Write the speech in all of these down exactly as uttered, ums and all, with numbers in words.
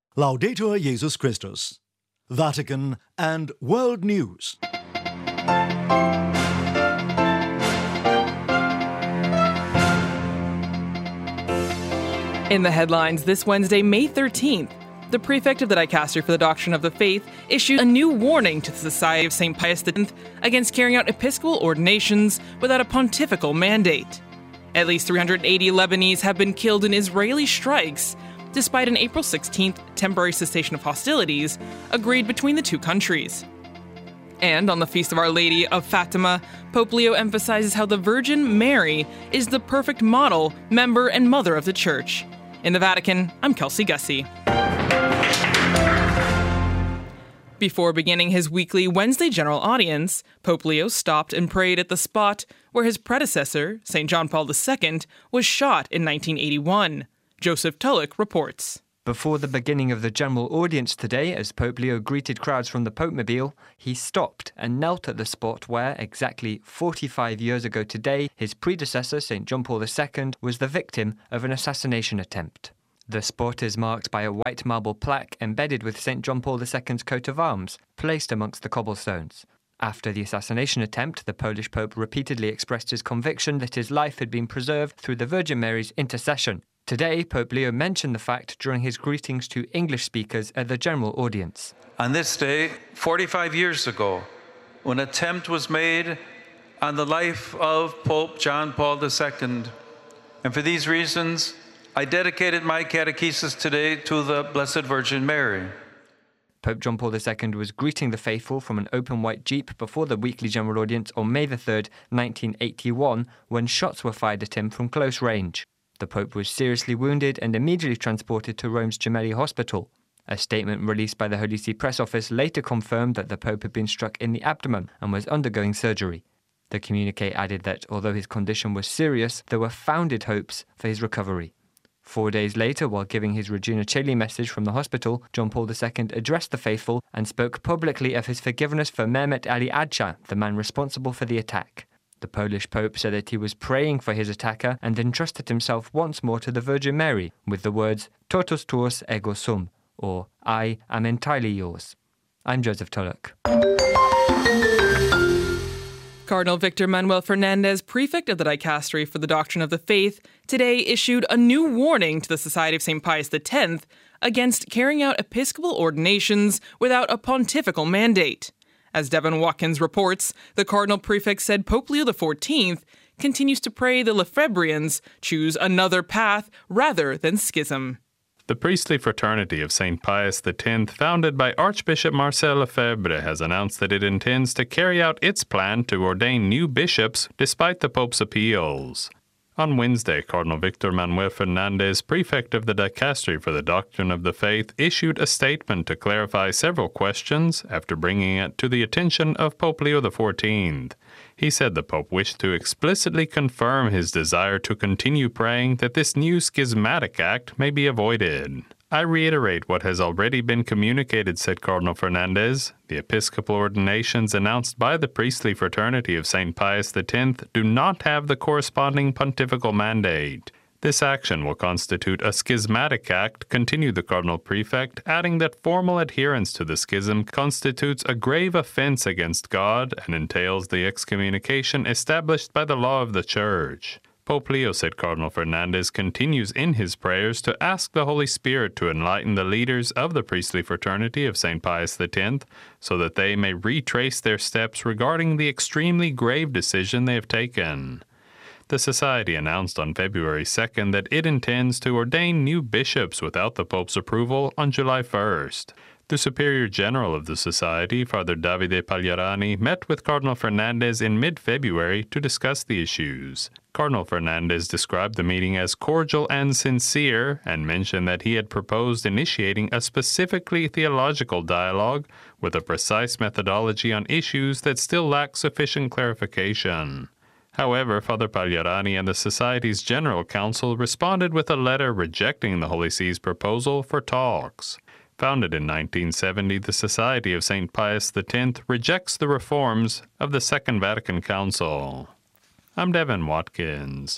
Laudetur Jesus Christus. Vatican and World News. In the headlines this Wednesday, May thirteenth, the prefect of the Dicastery for the Doctrine of the Faith issued a new warning to the Society of Saint Pius X against carrying out episcopal ordinations without a pontifical mandate. At least three hundred eighty Lebanese have been killed in Israeli strikes, despite an April sixteenth temporary cessation of hostilities agreed between the two countries. And on the Feast of Our Lady of Fatima, Pope Leo emphasizes how the Virgin Mary is the perfect model, member, and mother of the Church. In the Vatican, I'm Kelsey Gussie. Before beginning his weekly Wednesday general audience, Pope Leo stopped and prayed at the spot where his predecessor, Saint John Paul the Second, was shot in nineteen eighty-one. Joseph Tulloch reports. Before the beginning of the general audience today, as Pope Leo greeted crowds from the Popemobile, he stopped and knelt at the spot where, exactly forty-five years ago today, his predecessor, Saint John Paul the Second, was the victim of an assassination attempt. The spot is marked by a white marble plaque embedded with Saint John Paul the Second's coat of arms, placed amongst the cobblestones. After the assassination attempt, the Polish Pope repeatedly expressed his conviction that his life had been preserved through the Virgin Mary's intercession. Today, Pope Leo mentioned the fact during his greetings to English speakers at the general audience. On this day, forty-five years ago, when an attempt was made on the life of Pope John Paul the Second, and for these reasons, I dedicated my catechesis today to the Blessed Virgin Mary. Pope John Paul the Second was greeting the faithful from an open white jeep before the weekly general audience on May the third, nineteen eighty-one, when shots were fired at him from close range. The Pope was seriously wounded and immediately transported to Rome's Gemelli Hospital. A statement released by the Holy See Press Office later confirmed that the Pope had been struck in the abdomen and was undergoing surgery. The communique added that although his condition was serious, there were founded hopes for his recovery. Four days later, while giving his Regina Coeli message from the hospital, John Paul the Second addressed the faithful and spoke publicly of his forgiveness for Mehmet Ali Agca, the man responsible for the attack. The Polish Pope said that he was praying for his attacker and entrusted himself once more to the Virgin Mary with the words "Totus tuus ego sum," or "I am entirely yours." I'm Joseph Tulloch. Cardinal Victor Manuel Fernandez, prefect of the Dicastery for the Doctrine of the Faith, today issued a new warning to the Society of Saint Pius X against carrying out episcopal ordinations without a pontifical mandate. As Devin Watkins reports, the Cardinal Prefect said Pope Leo the fourteenth continues to pray the Lefebvrians choose another path rather than schism. The priestly fraternity of Saint Pius X, founded by Archbishop Marcel Lefebvre, has announced that it intends to carry out its plan to ordain new bishops despite the Pope's appeals. On Wednesday, Cardinal Victor Manuel Fernandez, prefect of the Dicastery for the Doctrine of the Faith, issued a statement to clarify several questions after bringing it to the attention of Pope Leo the fourteenth. He said the Pope wished to explicitly confirm his desire to continue praying that this new schismatic act may be avoided. I reiterate what has already been communicated, said Cardinal Fernandez. The episcopal ordinations announced by the priestly fraternity of Saint Pius X do not have the corresponding pontifical mandate. This action will constitute a schismatic act, continued the Cardinal Prefect, adding that formal adherence to the schism constitutes a grave offense against God and entails the excommunication established by the law of the Church. Pope Leo, said Cardinal Fernandez, continues in his prayers to ask the Holy Spirit to enlighten the leaders of the priestly fraternity of Saint Pius X so that they may retrace their steps regarding the extremely grave decision they have taken. The Society announced on February second that it intends to ordain new bishops without the Pope's approval on July first. The Superior General of the Society, Father Davide Pagliarani, met with Cardinal Fernandez in mid-February to discuss the issues. Cardinal Fernandez described the meeting as cordial and sincere and mentioned that he had proposed initiating a specifically theological dialogue with a precise methodology on issues that still lack sufficient clarification. However, Father Pagliarani and the Society's General Council responded with a letter rejecting the Holy See's proposal for talks. Founded in nineteen seventy, the Society of Saint Pius X rejects the reforms of the Second Vatican Council. I'm Devin Watkins.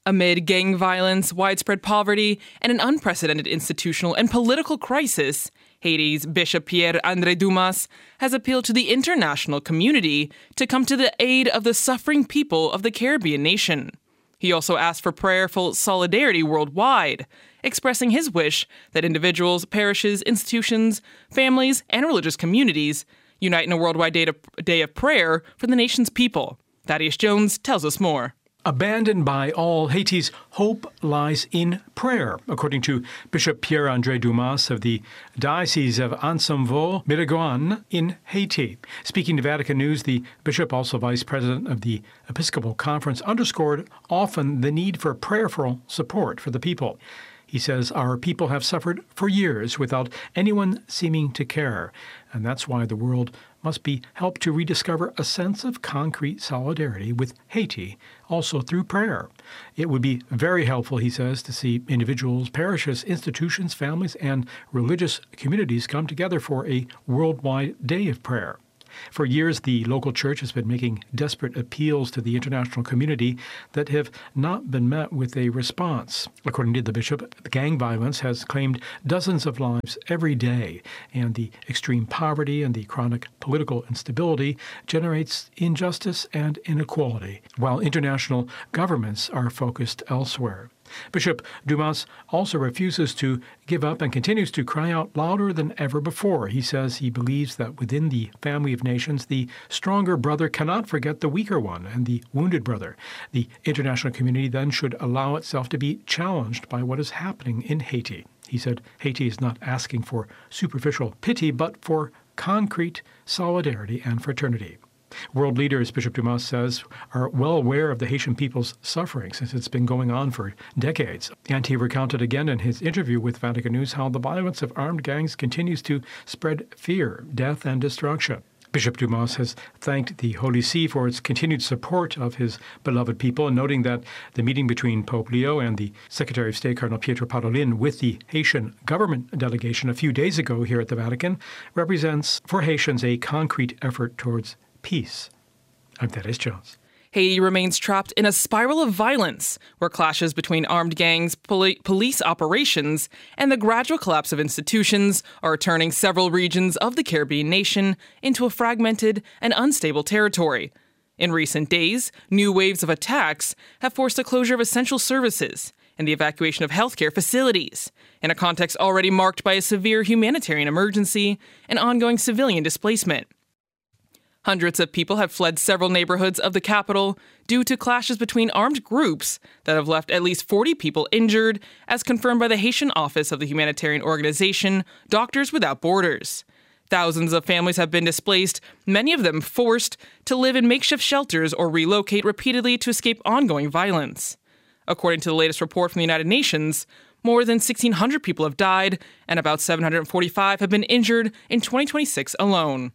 Amid gang violence, widespread poverty, and an unprecedented institutional and political crisis, Haiti's Bishop Pierre-André Dumas has appealed to the international community to come to the aid of the suffering people of the Caribbean nation. He also asked for prayerful solidarity worldwide, expressing his wish that individuals, parishes, institutions, families, and religious communities unite in a worldwide day, to, day of prayer for the nation's people. Thaddeus Jones tells us more. Abandoned by all, Haiti's hope lies in prayer, according to Bishop Pierre-André Dumas of the Diocese of Ansemveau-Miragoâne in Haiti. Speaking to Vatican News, the bishop, also vice president of the Episcopal Conference, underscored often the need for prayerful support for the people. He says, our people have suffered for years without anyone seeming to care, and that's why the world must be helped to rediscover a sense of concrete solidarity with Haiti, also through prayer. It would be very helpful, he says, to see individuals, parishes, institutions, families, and religious communities come together for a worldwide day of prayer. For years, the local church has been making desperate appeals to the international community that have not been met with a response. According to the bishop, gang violence has claimed dozens of lives every day, and the extreme poverty and the chronic political instability generates injustice and inequality, while international governments are focused elsewhere. Bishop Dumas also refuses to give up and continues to cry out louder than ever before. He says he believes that within the family of nations, the stronger brother cannot forget the weaker one and the wounded brother. The international community then should allow itself to be challenged by what is happening in Haiti. He said Haiti is not asking for superficial pity, but for concrete solidarity and fraternity. World leaders, Bishop Dumas says, are well aware of the Haitian people's suffering since it's been going on for decades. And he recounted again in his interview with Vatican News how the violence of armed gangs continues to spread fear, death, and destruction. Bishop Dumas has thanked the Holy See for its continued support of his beloved people, noting that the meeting between Pope Leo and the Secretary of State, Cardinal Pietro Parolin, with the Haitian government delegation a few days ago here at the Vatican represents for Haitians a concrete effort towards peace. I'm Thaddeus Jones. Haiti remains trapped in a spiral of violence, where clashes between armed gangs, poli- police operations, and the gradual collapse of institutions are turning several regions of the Caribbean nation into a fragmented and unstable territory. In recent days, new waves of attacks have forced the closure of essential services and the evacuation of healthcare facilities, in a context already marked by a severe humanitarian emergency and ongoing civilian displacement. Hundreds of people have fled several neighborhoods of the capital due to clashes between armed groups that have left at least forty people injured, as confirmed by the Haitian office of the humanitarian organization Doctors Without Borders. Thousands of families have been displaced, many of them forced to live in makeshift shelters or relocate repeatedly to escape ongoing violence. According to the latest report from the United Nations, more than sixteen hundred people have died and about seven hundred forty-five have been injured in twenty twenty-six alone.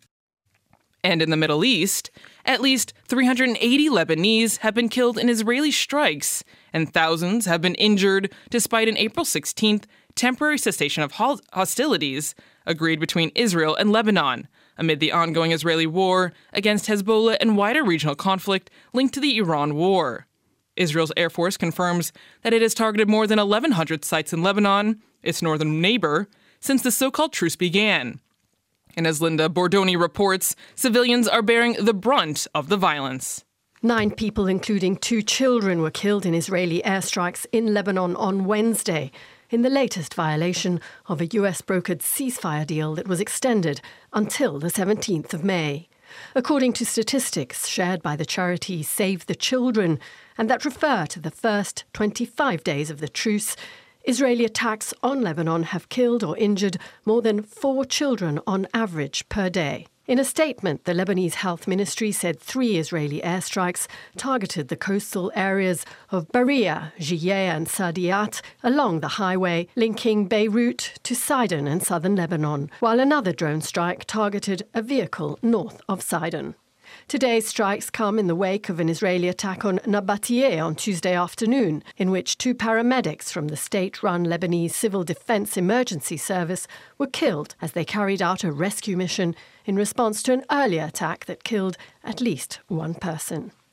And in the Middle East, at least three hundred eighty Lebanese have been killed in Israeli strikes, and thousands have been injured despite an April sixteenth temporary cessation of hostilities agreed between Israel and Lebanon, amid the ongoing Israeli war against Hezbollah and wider regional conflict linked to the Iran war. Israel's Air Force confirms that it has targeted more than eleven hundred sites in Lebanon, its northern neighbor, since the so-called truce began. And as Linda Bordoni reports, civilians are bearing the brunt of the violence. Nine people, including two children, were killed in Israeli airstrikes in Lebanon on Wednesday, in the latest violation of a U S-brokered ceasefire deal that was extended until the seventeenth of May. According to statistics shared by the charity Save the Children, and that refer to the first twenty-five days of the truce, Israeli attacks on Lebanon have killed or injured more than four children on average per day. In a statement, the Lebanese Health Ministry said three Israeli airstrikes targeted the coastal areas of Beria, Jiyeh and Sadiat along the highway linking Beirut to Sidon in southern Lebanon, while another drone strike targeted a vehicle north of Sidon. Today's strikes come in the wake of an Israeli attack on Nabatieh on Tuesday afternoon, in which two paramedics from the state-run Lebanese Civil Defense Emergency Service were killed as they carried out a rescue mission in response to an earlier attack that killed at least one person.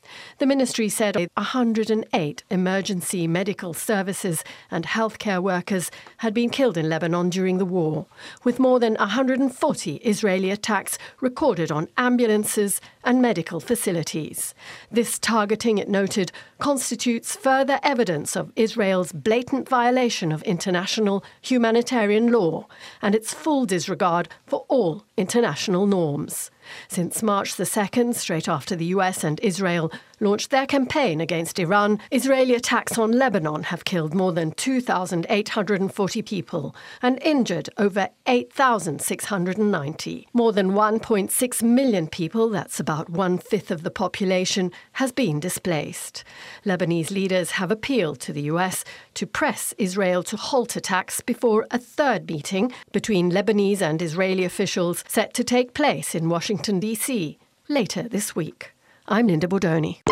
The ministry said one hundred eight emergency medical services and healthcare workers had been killed in Lebanon during the war, with more than one hundred forty Israeli attacks recorded on ambulances and medical facilities. This targeting, it noted, constitutes further evidence of Israel's blatant violation of international humanitarian law and its full disregard for all international norms. Since March the second, straight after the U S and Israel launched their campaign against Iran, Israeli attacks on Lebanon have killed more than two thousand eight hundred forty people and injured over eight thousand six hundred ninety. More than one point six million people, that's about one-fifth of the population, has been displaced. Lebanese leaders have appealed to the U S to press Israel to halt attacks before a third meeting between Lebanese and Israeli officials set to take place in Washington, D C later this week. I'm Linda Bordoni.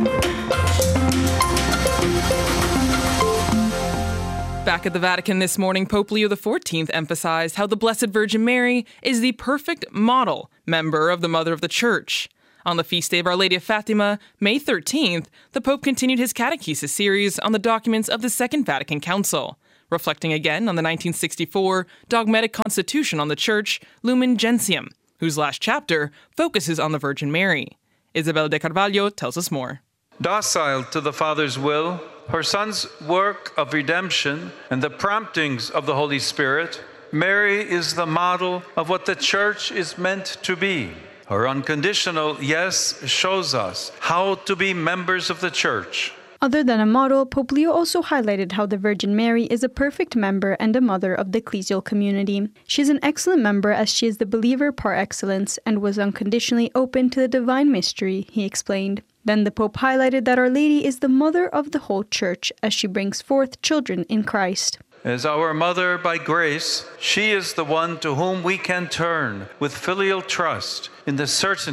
Back at the Vatican this morning, Pope Leo the fourteenth emphasized how the Blessed Virgin Mary is the perfect model member of the Mother of the Church. On the feast day of Our Lady of Fatima, May thirteenth, the Pope continued his catechesis series on the documents of the Second Vatican Council, reflecting again on the nineteen sixty-four dogmatic constitution on the Church, Lumen Gentium, whose last chapter focuses on the Virgin Mary. Isabel de Carvalho tells us more. Docile to the Father's will, her Son's work of redemption, and the promptings of the Holy Spirit, Mary is the model of what the Church is meant to be. Her unconditional yes shows us how to be members of the Church. Other than a model, Pope Leo also highlighted how the Virgin Mary is a perfect member and a mother of the ecclesial community. She is an excellent member as she is the believer par excellence and was unconditionally open to the divine mystery, he explained. Then the Pope highlighted that Our Lady is the mother of the whole Church as she brings forth children in Christ. As our mother by grace, she is the one to whom we can turn with filial trust in the certainty